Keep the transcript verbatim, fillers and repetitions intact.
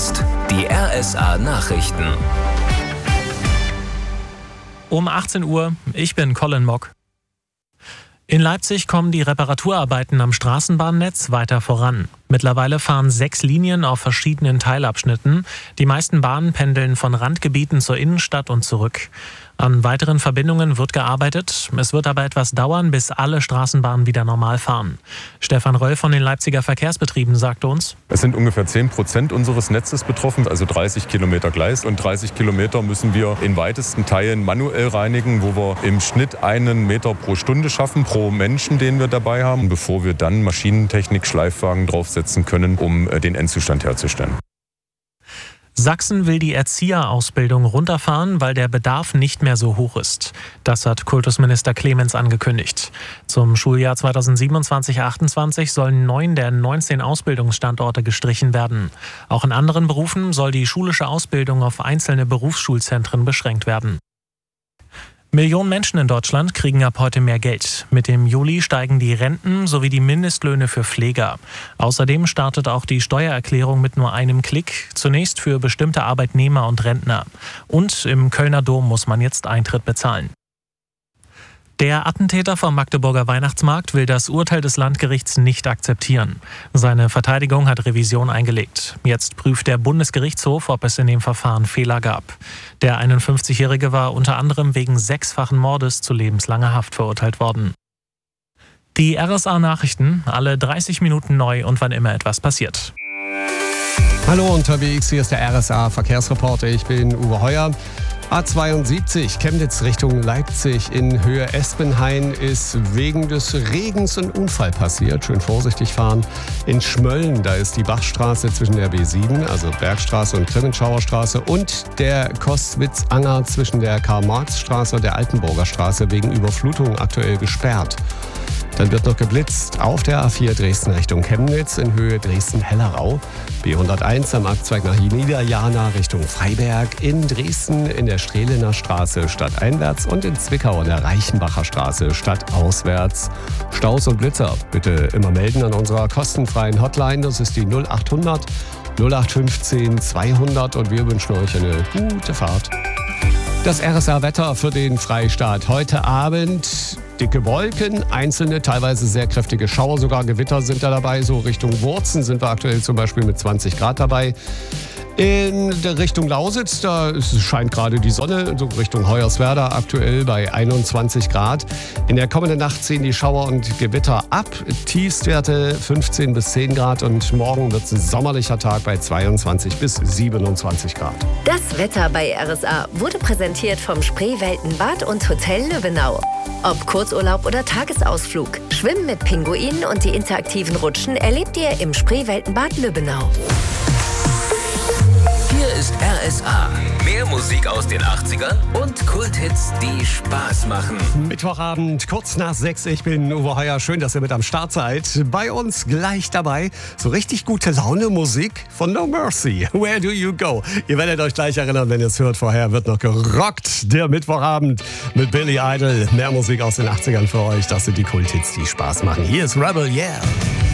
jetzt die R S A-Nachrichten. Um achtzehn Uhr, ich bin Colin Mock. In Leipzig kommen die Reparaturarbeiten am Straßenbahnnetz weiter voran. Mittlerweile fahren sechs Linien auf verschiedenen Teilabschnitten. Die meisten Bahnen pendeln von Randgebieten zur Innenstadt und zurück. An weiteren Verbindungen wird gearbeitet. Es wird aber etwas dauern, bis alle Straßenbahnen wieder normal fahren. Stefan Röll von den Leipziger Verkehrsbetrieben sagte uns: Es sind ungefähr zehn Prozent unseres Netzes betroffen, also dreißig Kilometer Gleis. Und dreißig Kilometer müssen wir in weitesten Teilen manuell reinigen, wo wir im Schnitt einen Meter pro Stunde schaffen, pro Menschen, den wir dabei haben, bevor wir dann Maschinentechnik, Schleifwagen draufsetzen können, um den Endzustand herzustellen. Sachsen will die Erzieherausbildung runterfahren, weil der Bedarf nicht mehr so hoch ist. Das hat Kultusminister Clemens angekündigt. Zum Schuljahr zweitausendsiebenundzwanzig achtundzwanzig sollen neun der neunzehn Ausbildungsstandorte gestrichen werden. Auch in anderen Berufen soll die schulische Ausbildung auf einzelne Berufsschulzentren beschränkt werden. Millionen Menschen in Deutschland kriegen ab heute mehr Geld. Mit dem Juli steigen die Renten sowie die Mindestlöhne für Pfleger. Außerdem startet auch die Steuererklärung mit nur einem Klick, zunächst für bestimmte Arbeitnehmer und Rentner. Und im Kölner Dom muss man jetzt Eintritt bezahlen. Der Attentäter vom Magdeburger Weihnachtsmarkt will das Urteil des Landgerichts nicht akzeptieren. Seine Verteidigung hat Revision eingelegt. Jetzt prüft der Bundesgerichtshof, ob es in dem Verfahren Fehler gab. Der einundfünfzigjährige war unter anderem wegen sechsfachen Mordes zu lebenslanger Haft verurteilt worden. Die R S A-Nachrichten, alle dreißig Minuten neu und wann immer etwas passiert. Hallo unterwegs, hier ist der R S A-Verkehrsreporter, ich bin Uwe Heuer. A zweiundsiebzig Chemnitz Richtung Leipzig in Höhe Espenhain ist wegen des Regens ein Unfall passiert. Schön vorsichtig fahren. In Schmölln, da ist die Bachstraße zwischen der B sieben, also Bergstraße und Krimmenschauer Straße, und der Kostwitz-Anger zwischen der Karl-Marx-Straße und der Altenburger Straße wegen Überflutung aktuell gesperrt. Dann wird noch geblitzt auf der A vier Dresden Richtung Chemnitz in Höhe Dresden-Hellerau. B hunderteins am Abzweig nach Niederjana Richtung Freiberg. In Dresden in der Strehlener Straße stadteinwärts und in Zwickau in der Reichenbacher Straße stadtauswärts. Staus und Blitzer bitte immer melden an unserer kostenfreien Hotline. Das ist die null achthundert null acht fünfzehn zweihundert und wir wünschen euch eine gute Fahrt. Das R S A-Wetter für den Freistaat. Heute Abend dicke Wolken, einzelne, teilweise sehr kräftige Schauer, sogar Gewitter sind da dabei. So Richtung Wurzen sind wir aktuell zum Beispiel mit zwanzig Grad dabei. In der Richtung Lausitz, da scheint gerade die Sonne, so Richtung Hoyerswerda aktuell bei einundzwanzig Grad. In der kommenden Nacht ziehen die Schauer und Gewitter ab. Tiefstwerte fünfzehn bis zehn Grad und morgen wird es ein sommerlicher Tag bei zweiundzwanzig bis siebenundzwanzig Grad. Das Wetter bei R S A wurde präsentiert vom Spreeweltenbad und Hotel Löbenau. Ob Kurzurlaub oder Tagesausflug, Schwimmen mit Pinguinen und die interaktiven Rutschen erlebt ihr im Spreeweltenbad Löbenau. Hier ist R S A. Mehr Musik aus den achtzigern und Kulthits, die Spaß machen. Mittwochabend, kurz nach sechs. Ich bin Uwe Heuer. Schön, dass ihr mit am Start seid. Bei uns gleich dabei so richtig gute Laune Musik von No Mercy. Where do you go? Ihr werdet euch gleich erinnern, wenn ihr es hört. Vorher wird noch gerockt. Der Mittwochabend mit Billy Idol. Mehr Musik aus den achtzigern für euch. Das sind die Kulthits, die Spaß machen. Hier ist Rebel, yeah.